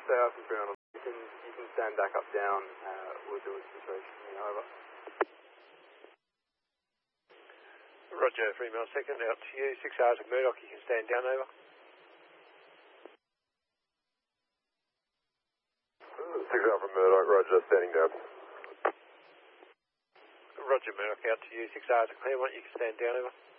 out from ground. You can stand back up down. We'll do a situation. Over. Roger, 3 miles second, out to you. 6 hours of Murdoch, you can stand down, over. 6 hours from Murdoch, Roger, standing down. Roger, Murdoch, out to you. 6 hours of Claremont, you can stand down, over.